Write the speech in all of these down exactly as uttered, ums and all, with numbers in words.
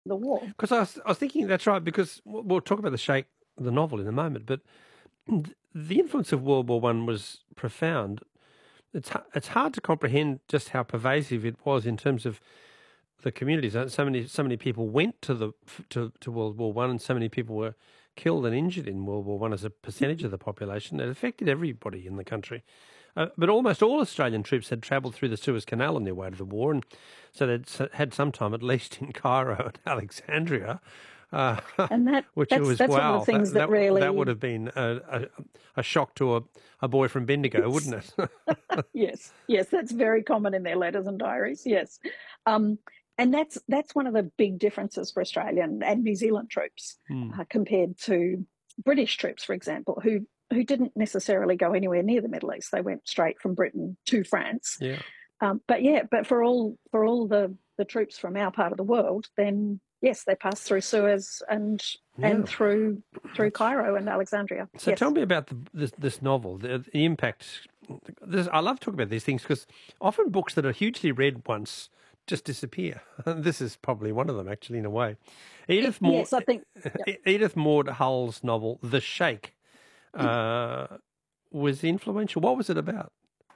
the war. Because I was, I was thinking that's right. Because we'll we'll talk about the Sheikh, the novel, in a moment. But the influence of World War One was profound. It's ha- it's hard to comprehend just how pervasive it was in terms of the communities. Uh, So many so many people went to the to, to World War One, and so many people were killed and injured in World War One as a percentage of the population. It affected everybody in the country. Uh, but almost all Australian troops had travelled through the Suez Canal on their way to the war, and so they'd s- had some time at least in Cairo and Alexandria, uh, And that which that's was that's one of the wow. That things that that, that would really have been a, a, a shock to a, a boy from Bendigo, wouldn't it? yes, yes, that's very common in their letters and diaries. Yes, um, and that's that's one of the big differences for Australian and New Zealand troops Hmm. uh, compared to British troops, for example, who who didn't necessarily go anywhere near the Middle East. They went straight from Britain to France. Yeah. Um, but yeah, but for all for all the the troops from our part of the world, then yes, they passed through Suez and Yeah. and through through That's Cairo and Alexandria. So tell Yes. me about the, this, this novel, the, the impact. This, I love talking about these things because often books that are hugely read once just disappear. This is probably one of them, actually, in a way. It, Edith Maud, yes, I think. Yep. Edith Maud Hull's novel, The Sheikh, uh, was influential. What was it about?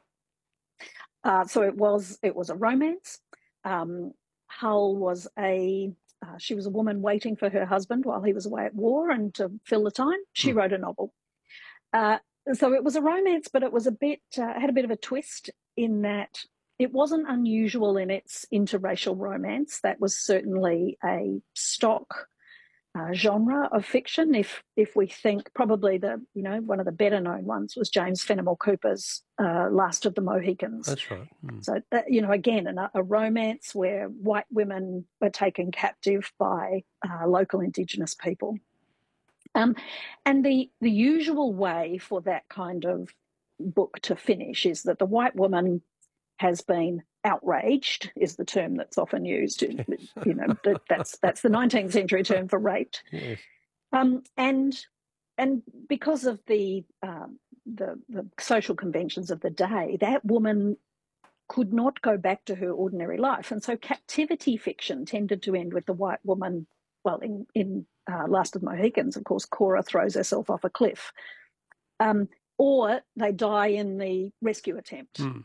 Uh, so it was it was a romance. Um, Hull was a uh, she was a woman waiting for her husband while he was away at war, and to fill the time, she Hmm. wrote a novel. Uh, so it was a romance, but it was a bit uh, had a bit of a twist in that it wasn't unusual in its interracial romance. That was certainly a stock uh, genre of fiction. If if we think probably the you know one of the better known ones was James Fenimore Cooper's uh, Last of the Mohicans. That's right. Hmm. So uh, you know again a, a romance where white women were taken captive by uh, local Indigenous people. Um, and the the usual way for that kind of book to finish is that the white woman has been outraged, is the term that's often used. Yes. You know, that, that's that's the nineteenth century term for raped. Yes. Um, and and because of the, um, the the social conventions of the day, that woman could not go back to her ordinary life, and so captivity fiction tended to end with the white woman. Well, in in uh, Last of the Mohicans, of course, Cora throws herself off a cliff, um, or they die in the rescue attempt. Hmm.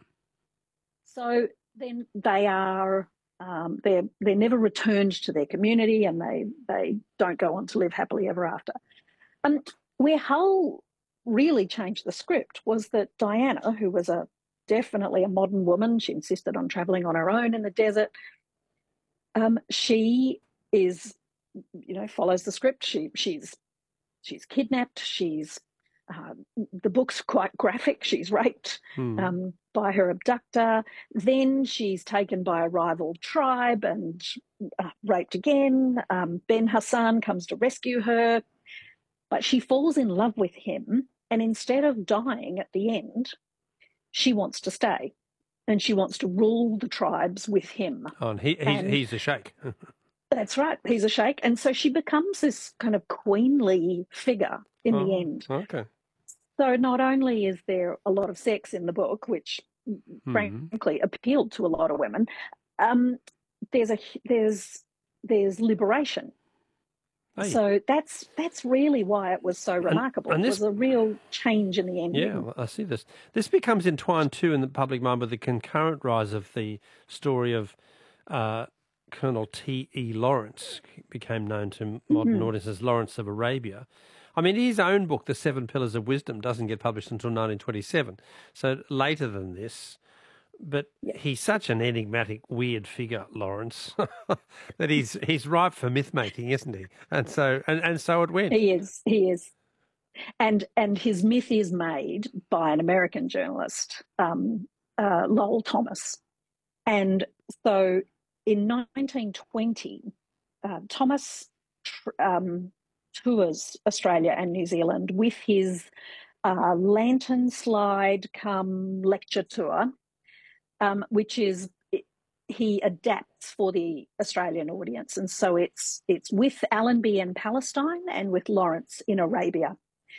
So then they are um, they're they're never returned to their community, and they they don't go on to live happily ever after. Um, where Hull really changed the script was that Diana, who was a definitely a modern woman, she insisted on traveling on her own in the desert. Um, she is, you know, follows the script. She she's she's kidnapped. She's uh, the book's quite graphic. She's raped Hmm. um, by her abductor. Then she's taken by a rival tribe and uh, raped again. Um, Ben Hassan comes to rescue her, but she falls in love with him. And instead of dying at the end, she wants to stay and she wants to rule the tribes with him. Oh, and he, he's, And he's a sheikh. that's right, he's a sheikh. And so she becomes this kind of queenly figure in the Oh, end. okay. So not only is there a lot of sex in the book, which Hmm. frankly appealed to a lot of women, um, there's a there's there's liberation. Hey, So that's that's really why it was so and, remarkable. and It this was a real change in the Yeah, ending. well, I see this. This becomes entwined too in the public mind with the concurrent rise of the story of uh, Colonel T E. Lawrence, he became known to modern Mm-hmm. audiences as Lawrence of Arabia. I mean, his own book, The Seven Pillars of Wisdom, doesn't get published until nineteen twenty-seven, so later than this. But Yeah, he's such an enigmatic, weird figure, Lawrence, that he's he's ripe for myth making, isn't he? And so and, and so it went. he is. He is. And and his myth is made by an American journalist, um, uh, Lowell Thomas. And so in nineteen twenty, uh, Thomas um, tours Australia and New Zealand with his uh, lantern slide come lecture tour, um, which is he adapts for the Australian audience, and so it's it's with Allenby in Palestine and with Lawrence in Arabia,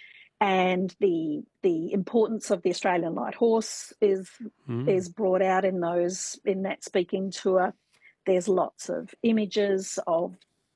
and the the importance of the Australian light horse is Mm. is brought out in those in that speaking tour. There's lots of images of